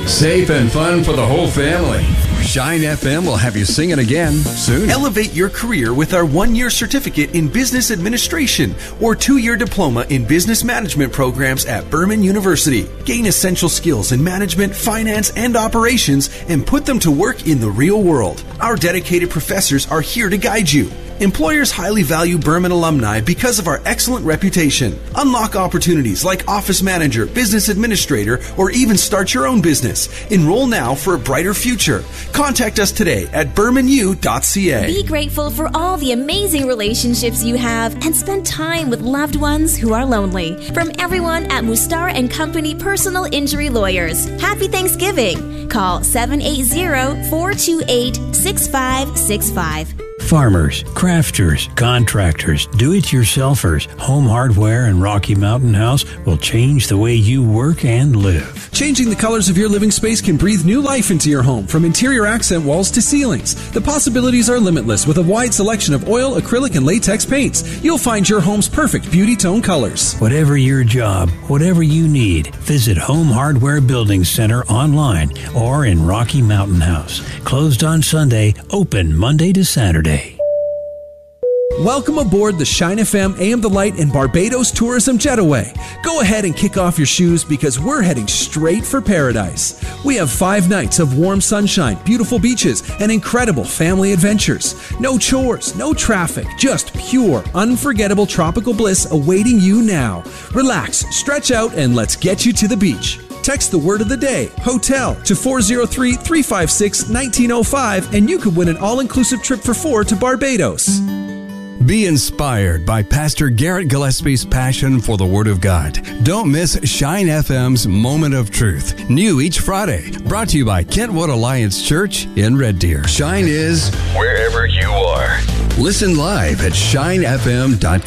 Safe and fun for the whole family. Shine FM will have you singing again soon. Elevate your career with our 1-year certificate in business administration or 2-year diploma in business management programs at Berman University. Gain essential skills in management, finance, and operations and put them to work in the real world. Our dedicated professors are here to guide you. Employers highly value Berman alumni because of our excellent reputation. Unlock opportunities like office manager, business administrator, or even start your own business. Enroll now for a brighter future. Contact us today at bermanu.ca. Be grateful for all the amazing relationships you have and spend time with loved ones who are lonely. From everyone at Mustar & Company Personal Injury Lawyers, happy Thanksgiving. Call 780-428-6565. Farmers, crafters, contractors, do-it-yourselfers, Home Hardware and Rocky Mountain House will change the way you work and live. Changing the colors of your living space can breathe new life into your home, from interior accent walls to ceilings. The possibilities are limitless with a wide selection of oil, acrylic, and latex paints. You'll find your home's perfect beauty tone colors. Whatever your job, whatever you need, visit Home Hardware Building Center online or in Rocky Mountain House. Closed on Sunday, open Monday to Saturday. Welcome aboard the Shine FM AM The Light and Barbados Tourism Jetaway. Go ahead and kick off your shoes because we're heading straight for paradise. We have 5 nights of warm sunshine, beautiful beaches, and incredible family adventures. No chores, no traffic, just pure, unforgettable tropical bliss awaiting you now. Relax, stretch out, and let's get you to the beach. Text the word of the day, hotel, to 403-356-1905 and you could win an all-inclusive trip for 4 to Barbados. Be inspired by Pastor Garrett Gillespie's passion for the Word of God. Don't miss Shine FM's Moment of Truth, new each Friday. Brought to you by Kentwood Alliance Church in Red Deer. Shine is wherever you are. Listen live at shinefm.com.